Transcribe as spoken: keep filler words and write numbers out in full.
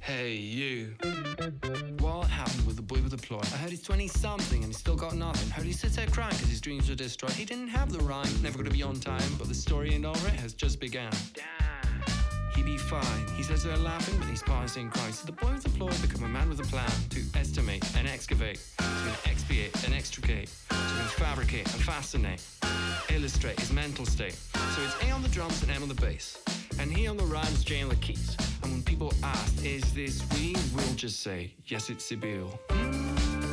Hey, you. What happened with the boy with the ploy? I heard he's twenty-something and he's still got nothing. Heard he sits there crying because his dreams were destroyed. He didn't have the rhyme, never gonna be on time, but the story ain't over, it has just begun. Damn. He be fine. He says they're laughing, but he's passing Christ. So the boy with the ploy become a man with a plan to estimate and excavate, to expiate and extricate, to fabricate and fascinate, illustrate his mental state. So it's A on the drums and M on the bass, and he on the rhymes, J on the keys. And when people ask, is this we? We'll just say, yes, it's Sibyl. Mm.